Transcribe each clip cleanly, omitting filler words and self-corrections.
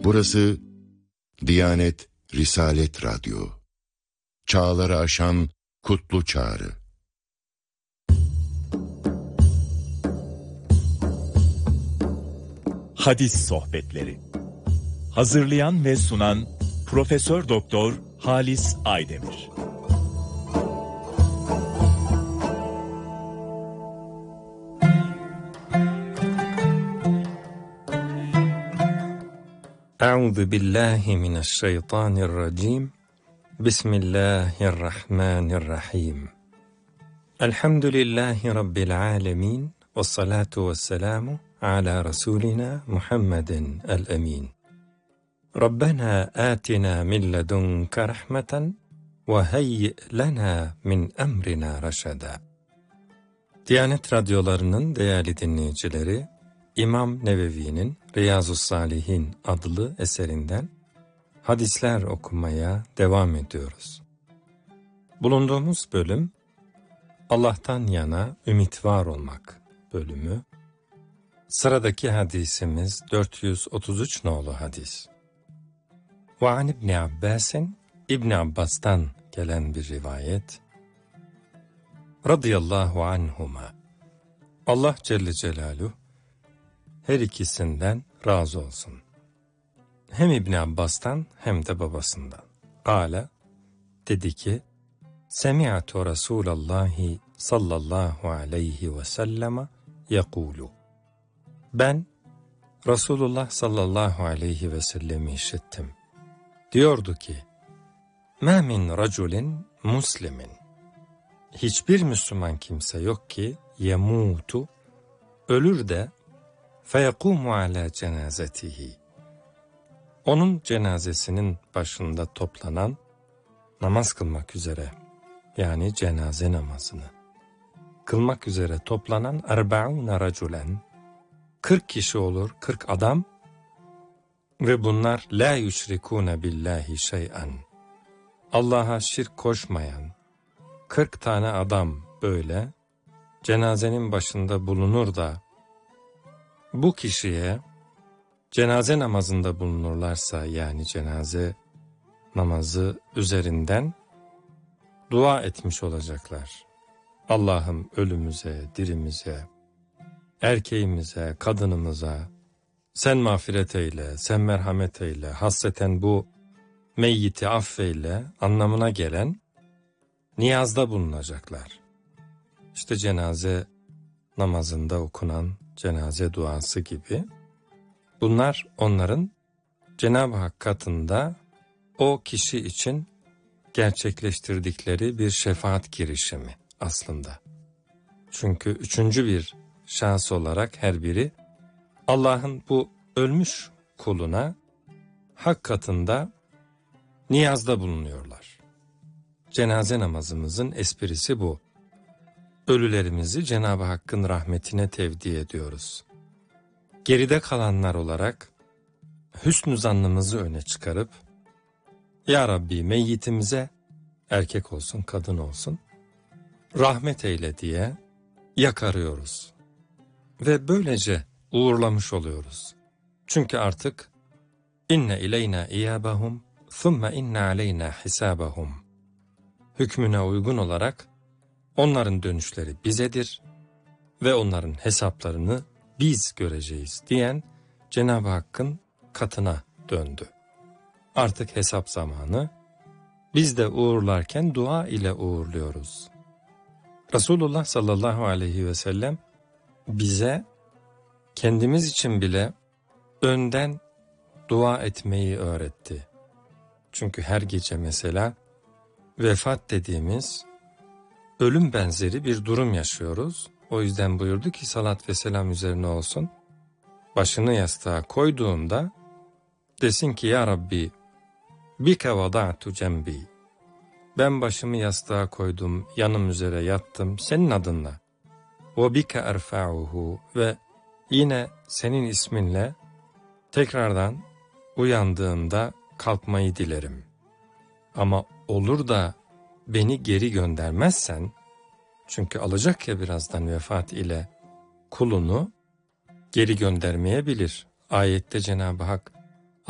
Burası Diyanet Risalet Radyo. Çağları aşan kutlu çağrı. Hadis sohbetleri. Hazırlayan ve sunan Profesör Doktor Halis Aydemir. Euzu billahi mineşşeytanirracim. Bismillahirrahmanirrahim. Elhamdülillahi rabbil alamin. Ves salatu vesselamu ala rasulina Muhammedin el-emin. Rabbena atina min ledunke rahmeten ve heyyi lena min emrina raşada. Diyanet radyolarının değerli dinleyicileri, İmam Nevevi'nin Riyazu's-Salihin adlı eserinden hadisler okumaya devam ediyoruz. Bulunduğumuz bölüm, Allah'tan yana ümit var olmak bölümü. Sıradaki hadisimiz 433 nolu hadis. Ve an İbni Abbas'in, İbni Abbas'tan gelen bir rivayet. Radıyallahu anhuma. Allah Celle Celaluhu her ikisinden razı olsun. Hem İbni Abbas'tan hem de babasından. Kâle, dedi ki, Semi'atu Rasûlallâhi sallallahu aleyhi ve selleme yekûlu. Ben Resulullah sallallahu aleyhi ve sellemi işittim. Diyordu ki, مَا مِنْ رَجُلٍ muslimin. Hiçbir Müslüman kimse yok ki yemutu, ölür de فَيَقُومُ عَلَى cenazetihi. Onun cenazesinin başında toplanan, namaz kılmak üzere, yani cenaze namazını kılmak üzere toplanan 40 raculen, 40 kişi olur, 40 adam ve bunlar la yüşrikûne billahi şey'en, Allah'a şirk koşmayan 40 tane adam böyle cenazenin başında bulunur da bu kişiye cenaze namazında bulunurlarsa, yani cenaze namazı üzerinden dua etmiş olacaklar. Allah'ım ölümüze, dirimize, erkeğimize, kadınımıza sen mağfiret eyle, sen merhamet eyle, hasreten bu meyyiti affeyle anlamına gelen niyazda bulunacaklar. İşte cenaze namazında okunan cenaze duası gibi. Bunlar onların Cenab-ı Hak katında o kişi için gerçekleştirdikleri bir şefaat girişimi aslında. Çünkü üçüncü bir şahıs olarak her biri Allah'ın bu ölmüş kuluna Hak katında niyazda bulunuyorlar. Cenaze namazımızın esprisi bu. Ölülerimizi Cenab-ı Hakk'ın rahmetine tevdi ediyoruz. Geride kalanlar olarak hüsnü zannımızı öne çıkarıp, Ya Rabbi meyyitimize, erkek olsun kadın olsun, rahmet eyle diye yakarıyoruz. Ve böylece uğurlamış oluyoruz. Çünkü artık inne ileyna iyabahum thumme inne aleyna hisabahum hükmüne uygun olarak onların dönüşleri bizedir ve onların hesaplarını biz göreceğiz diyen Cenab-ı Hakk'ın katına döndü. Artık hesap zamanı, biz de uğurlarken dua ile uğurluyoruz. Resulullah sallallahu aleyhi ve sellem bize kendimiz için bile önden dua etmeyi öğretti. Çünkü her gece mesela vefat dediğimiz ölüm benzeri bir durum yaşıyoruz. O yüzden buyurdu ki salat ve selam üzerine olsun. Başını yastığa koyduğunda desin ki Ya Rabbi bike vada'tu cembi. Ben başımı yastığa koydum, yanım üzere yattım senin adınla. Ve bike erfa'uhu ve yine senin isminle tekrardan uyandığımda kalkmayı dilerim. Ama olur da beni geri göndermezsen, çünkü alacak ya birazdan vefat ile kulunu geri göndermeyebilir. Ayette Cenab-ı Hak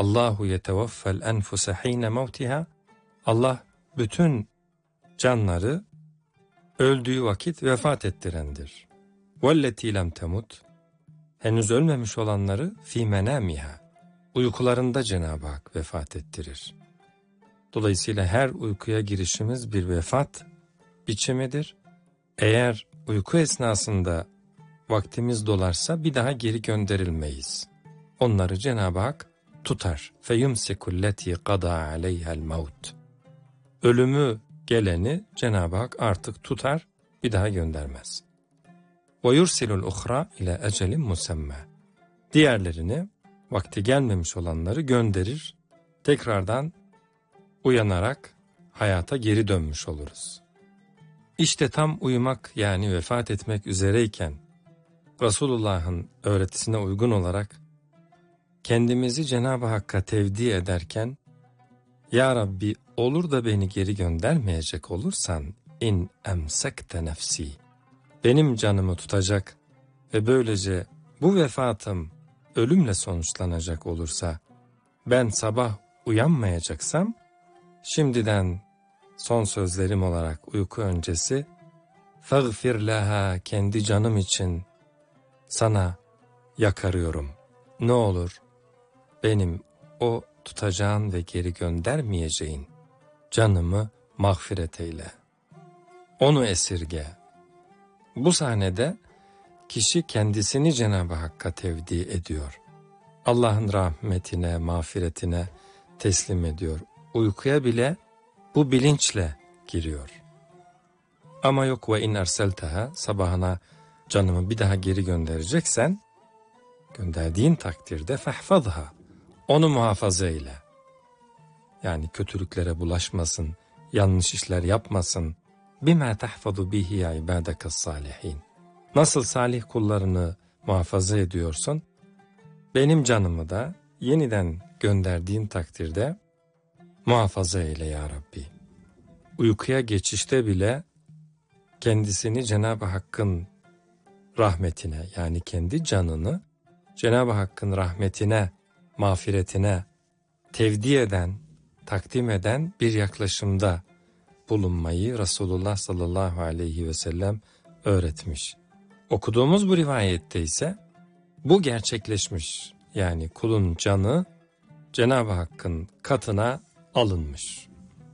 Allahu yetevaffel enfuse hine mevtiha. Allah bütün canları öldüğü vakit vefat ettirendir. Velleti lem temut. Henüz ölmemiş olanları fi menamiha. Uykularında Cenab-ı Hak vefat ettirir. Dolayısıyla her uykuya girişimiz bir vefat biçimidir. Eğer uyku esnasında vaktimiz dolarsa bir daha geri gönderilmeyiz. Onları Cenab-ı Hak tutar. Feyumsikulleti qada aleyhel maut. Ölümü geleni Cenab-ı Hak artık tutar, bir daha göndermez. Ve yursilul uhra ile ecelin musemma. Diğerlerini, vakti gelmemiş olanları gönderir, tekrardan uyanarak hayata geri dönmüş oluruz. İşte tam uyumak yani vefat etmek üzereyken, Resulullah'ın öğretisine uygun olarak kendimizi Cenab-ı Hakk'a tevdi ederken, Ya Rabbi olur da beni geri göndermeyecek olursan, in emsekte nefsi, benim canımı tutacak ve böylece bu vefatım ölümle sonuçlanacak olursa, ben sabah uyanmayacaksam, şimdiden son sözlerim olarak uyku öncesi, فَغْفِرْ لَهَا kendi canım için sana yakarıyorum. Ne olur benim o tutacağın ve geri göndermeyeceğin canımı mağfiret eyle. Onu esirge. Bu sahnede kişi kendisini Cenab-ı Hakk'a tevdi ediyor. Allah'ın rahmetine, mağfiretine teslim ediyor. Uykuya bile bu bilinçle giriyor. Ama yok ve in erselteha, sabahına canımı bir daha geri göndereceksen, gönderdiğin takdirde fehfazha, onu muhafaza eyle. Yani kötülüklere bulaşmasın, yanlış işler yapmasın. Bima tahfazu bihi ya ibadakas salihin. Nasıl salih kullarını muhafaza ediyorsun, benim canımı da yeniden gönderdiğin takdirde muhafaza eyle ya Rabbi. Uykuya geçişte bile kendisini Cenab-ı Hakk'ın rahmetine, yani kendi canını Cenab-ı Hakk'ın rahmetine, mağfiretine tevdi eden, takdim eden bir yaklaşımda bulunmayı Resulullah sallallahu aleyhi ve sellem öğretmiş. Okuduğumuz bu rivayette ise bu gerçekleşmiş. Yani kulun canı Cenab-ı Hakk'ın katına alınmış.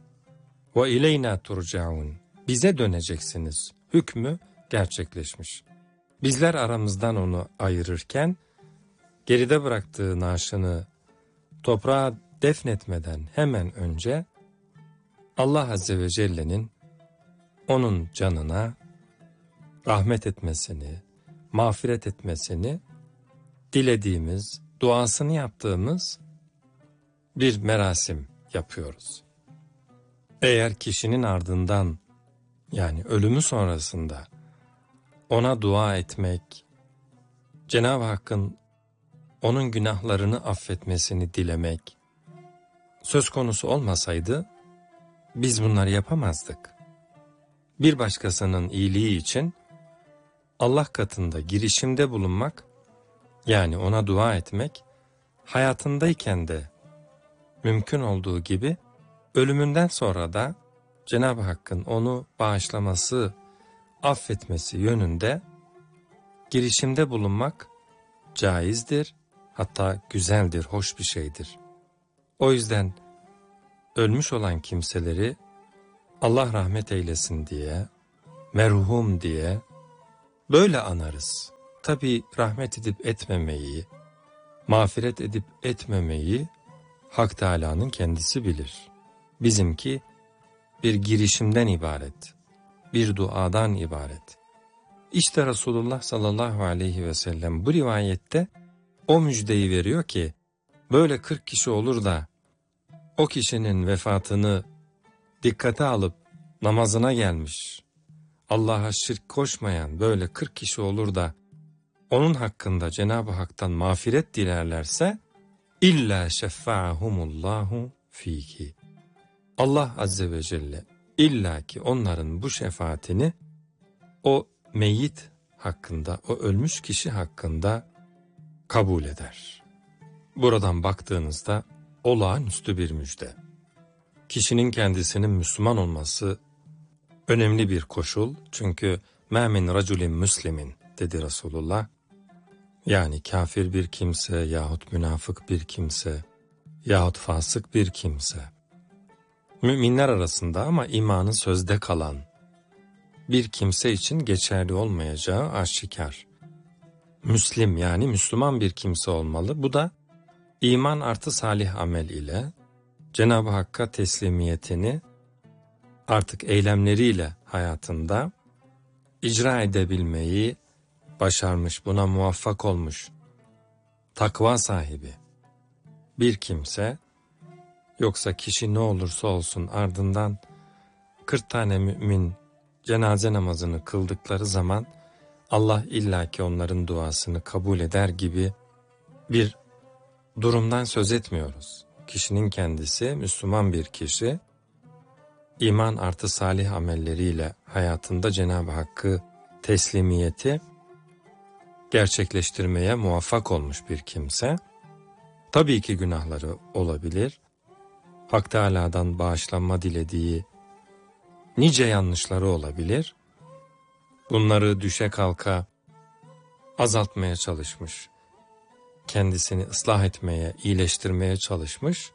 Ve ileyna turcaun. Bize döneceksiniz. Hükmü gerçekleşmiş. Bizler aramızdan onu ayırırken geride bıraktığı naaşını toprağa defnetmeden hemen önce Allah Azze ve Celle'nin onun canına rahmet etmesini, mağfiret etmesini dilediğimiz, duasını yaptığımız bir merasim yapıyoruz. Eğer kişinin ardından, yani ölümü sonrasında ona dua etmek, Cenab-ı Hakk'ın onun günahlarını affetmesini dilemek söz konusu olmasaydı biz bunları yapamazdık. Bir başkasının iyiliği için Allah katında girişimde bulunmak, yani ona dua etmek, hayatındayken de mümkün olduğu gibi ölümünden sonra da Cenab-ı Hakk'ın onu bağışlaması, affetmesi yönünde girişimde bulunmak caizdir, hatta güzeldir, hoş bir şeydir. O yüzden ölmüş olan kimseleri Allah rahmet eylesin diye, merhum diye böyle anarız. Tabii rahmet edip etmemeyi, mağfiret edip etmemeyi Hak Teâlâ'nın kendisi bilir. Bizimki bir girişimden ibaret, bir duadan ibaret. İşte Resulullah sallallahu aleyhi ve sellem bu rivayette o müjdeyi veriyor ki, böyle 40 kişi olur da o kişinin vefatını dikkate alıp namazına gelmiş, Allah'a şirk koşmayan böyle 40 kişi olur da onun hakkında Cenab-ı Hak'tan mağfiret dilerlerse illa şeffa'ahumullahu fiki. Allah Azze ve Celle illaki onların bu şefaatini o meyyit hakkında, o ölmüş kişi hakkında kabul eder. Buradan baktığınızda olağanüstü bir müjde. Kişinin kendisinin Müslüman olması önemli bir koşul. Çünkü مَا مِنْ رَجُلٍ مُسْلِمٍ dedi Resulullah. Yani kafir bir kimse yahut münafık bir kimse yahut fasık bir kimse, müminler arasında ama imanı sözde kalan bir kimse için geçerli olmayacağı aşikar. Müslim yani Müslüman bir kimse olmalı. Bu da iman artı salih amel ile Cenab-ı Hakk'a teslimiyetini artık eylemleriyle hayatında icra edebilmeyi başarmış, buna muvaffak olmuş, takva sahibi bir kimse. Yoksa kişi ne olursa olsun ardından 40 tane mümin cenaze namazını kıldıkları zaman Allah illaki onların duasını kabul eder gibi bir durumdan söz etmiyoruz. Kişinin kendisi Müslüman bir kişi, iman artı salih amelleriyle hayatında Cenab-ı Hakk'ı teslimiyeti gerçekleştirmeye muvaffak olmuş bir kimse. Tabii ki günahları olabilir. Hak Teâlâ'dan bağışlanma dilediği nice yanlışları olabilir. Bunları düşe kalka azaltmaya çalışmış. Kendisini ıslah etmeye, iyileştirmeye çalışmış.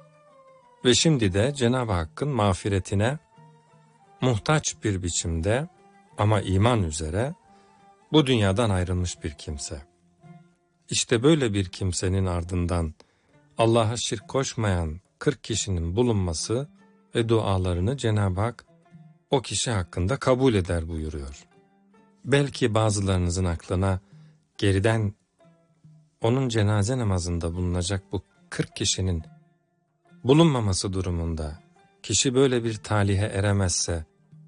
Ve şimdi de Cenab-ı Hakk'ın mağfiretine muhtaç bir biçimde ama iman üzere bu dünyadan ayrılmış bir kimse. İşte böyle bir kimsenin ardından Allah'a şirk koşmayan 40 kişinin bulunması ve dualarını Cenab-ı Hak o kişi hakkında kabul eder buyuruyor. Belki bazılarınızın aklına geriden onun cenaze namazında bulunacak bu 40 kişinin bulunmaması durumunda kişi böyle bir talihe eremezse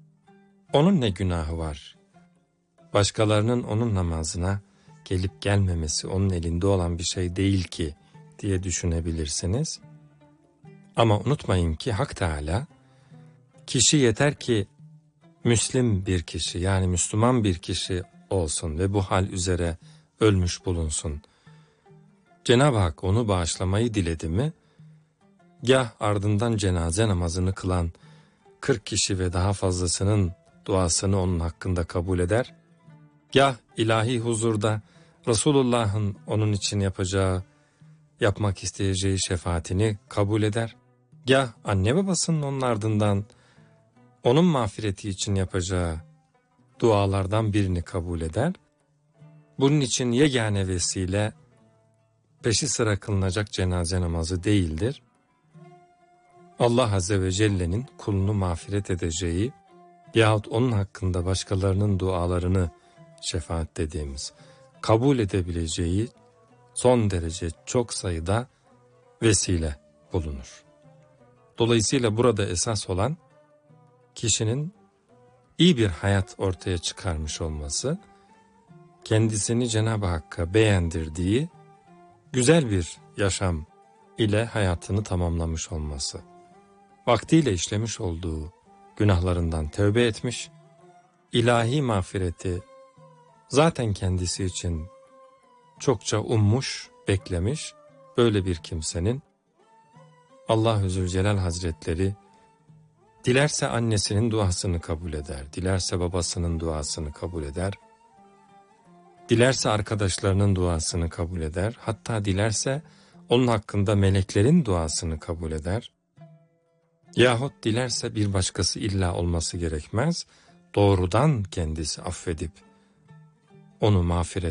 onun ne günahı var? Başkalarının onun namazına gelip gelmemesi onun elinde olan bir şey değil ki diye düşünebilirsiniz. Ama unutmayın ki Hak Teâlâ kişi yeter ki Müslim bir kişi yani Müslüman bir kişi olsun ve bu hal üzere ölmüş bulunsun. Cenab-ı Hak onu bağışlamayı diledi mi, gah ardından cenaze namazını kılan 40 kişi ve daha fazlasının duasını onun hakkında kabul eder, gah ilahi huzurda Resulullah'ın onun için yapmak isteyeceği şefaatini kabul eder, gah anne babasının onun ardından onun mağfireti için yapacağı dualardan birini kabul eder. Bunun için yegane vesile peşi sıra kılınacak cenaze namazı değildir. Allah Azze ve Celle'nin kulunu mağfiret edeceği yahut onun hakkında başkalarının dualarını şefaat dediğimiz kabul edebileceği son derece çok sayıda vesile bulunur. Dolayısıyla burada esas olan kişinin iyi bir hayat ortaya çıkarmış olması, kendisini Cenab-ı Hakk'a beğendirdiği güzel bir yaşam ile hayatını tamamlamış olması. Vaktiyle işlemiş olduğu günahlarından tövbe etmiş, ilahi mağfireti zaten kendisi için çokça ummuş, beklemiş, böyle bir kimsenin Allah-u Zülcelal Hazretleri dilerse annesinin duasını kabul eder, dilerse babasının duasını kabul eder, dilerse arkadaşlarının duasını kabul eder, hatta dilerse onun hakkında meleklerin duasını kabul eder. Yahut dilerse bir başkası illa olması gerekmez, doğrudan kendisi affedip onu mağfiret